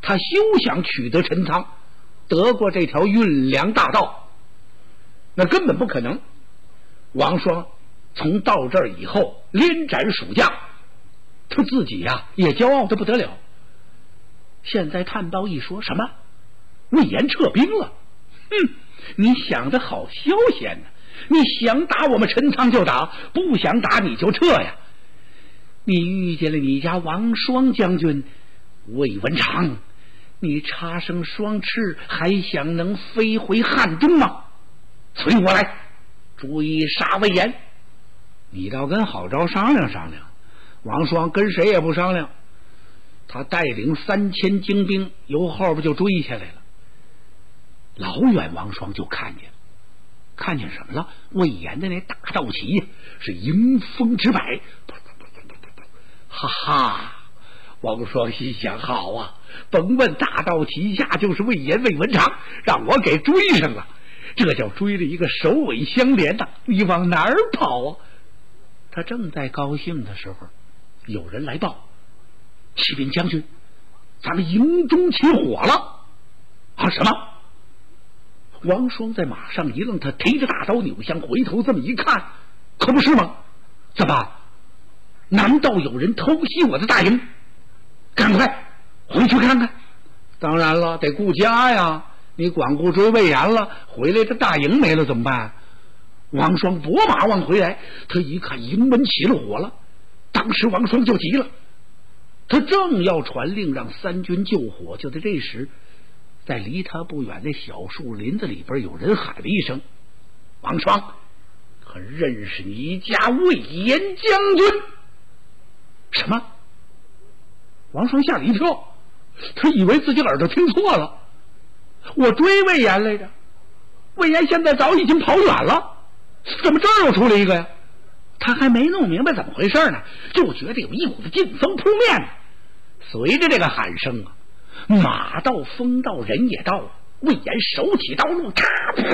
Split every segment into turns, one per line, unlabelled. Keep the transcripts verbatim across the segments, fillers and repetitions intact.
他休想取得陈仓，得过这条运粮大道，那根本不可能。王双从到这儿以后连斩数将，他自己呀、啊、也骄傲的不得了。现在探报一说什么魏延撤兵了，哼，你想的好消闲呢、啊！你想打我们陈仓就打，不想打你就撤呀！你遇见了你家王双将军魏文长，你插上双翅，还想能飞回汉中吗？随我来，追杀魏延！你倒跟郝昭商量商量。王双跟谁也不商量，他带领三千精兵由后边就追下来了。老远王双就看见，看见什么了？魏延的那大道旗呀，是迎风直摆。哈哈！王双心想：好啊，甭问大道旗下就是魏延魏文长，让我给追上了，这叫追了一个首尾相连的。你往哪儿跑啊？他正在高兴的时候，有人来报：启禀将军，咱们营中起火了！啊，什么？王双在马上一愣，他提着大刀扭向，回头这么一看，可不是吗？怎么？难道有人偷袭我的大营？赶快回去看看。当然了，得顾家呀！你管顾追魏延了，回来这大营没了怎么办？王双拨马往回来，他一看营门起了火了，当时王双就急了，他正要传令让三军救火，就在这时，在离他不远的小树林子里边，有人喊了一声：“王双，可认识你家魏延将军？”什么？王双吓了一跳，他以为自己耳朵听错了。我追魏延来着，魏延现在早已经跑远了，怎么这儿又出来一个呀？他还没弄明白怎么回事呢，就觉得有一股子劲风扑面呢。随着这个喊声啊，马到风到人也到，魏延手起刀落，咔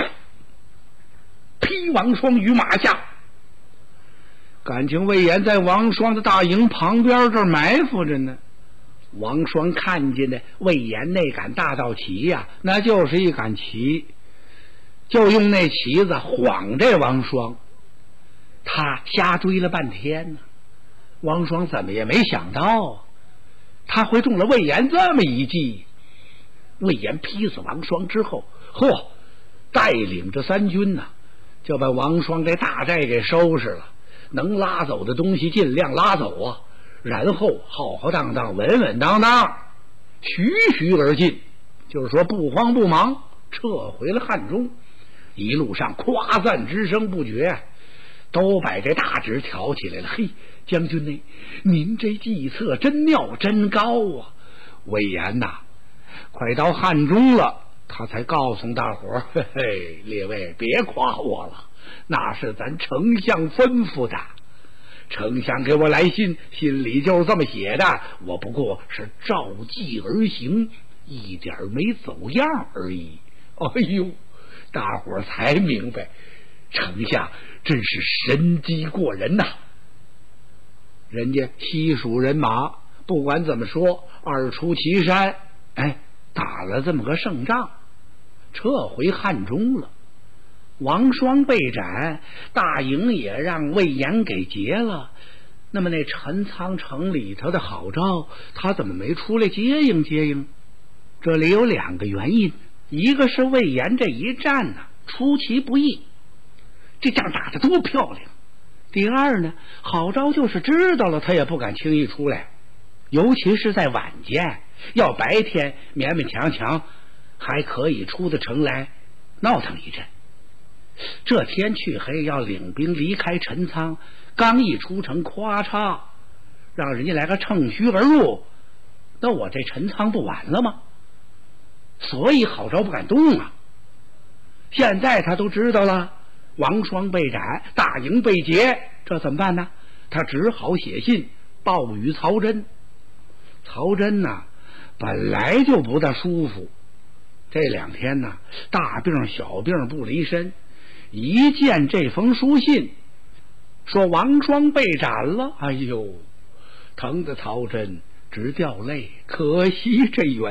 劈王双于马下。感情魏延在王双的大营旁边这儿埋伏着呢。王双看见的魏延那杆大道旗呀、啊，那就是一杆旗，就用那旗子晃这王双。他瞎追了半天呢，王双怎么也没想到他会中了魏延这么一计。魏延劈死王双之后，嚯，带领着三军呢，就把王双这大寨给收拾了，能拉走的东西尽量拉走啊，然后浩浩荡荡稳稳当当徐徐而进，就是说不慌不忙撤回了汉中。一路上夸赞之声不绝，都把这大旨挑起来了。嘿，将军呢，您这计策真妙真高啊！魏延呐，快到汉中了，他才告诉大伙儿，嘿嘿，列位别夸我了，那是咱丞相吩咐的。丞相给我来信，信里就是这么写的，我不过是照计而行，一点没走样而已。哎呦，大伙儿才明白，丞相真是神机过人呐！人家西蜀人马不管怎么说，二出祁山，哎，打了这么个胜仗，撤回汉中了。王双被斩，大营也让魏延给劫了。那么那陈仓城里头的郝昭，他怎么没出来接应接应？这里有两个原因，一个是魏延这一战呢、啊、出其不意，这仗打得多漂亮。第二呢，郝昭就是知道了，他也不敢轻易出来，尤其是在晚间，要白天勉勉强强还可以出得城来闹腾一阵。这天去黑要领兵离开陈仓，刚一出城，咵嚓，让人家来个乘虚而入，那我这陈仓不完了吗？所以郝昭不敢动啊。现在他都知道了，王双被斩，大营被劫，这怎么办呢？他只好写信报与曹真。曹真呢，本来就不大舒服，这两天呢，大病小病不离身。一见这封书信，说王双被斩了，哎呦，疼得曹真直掉泪，可惜这远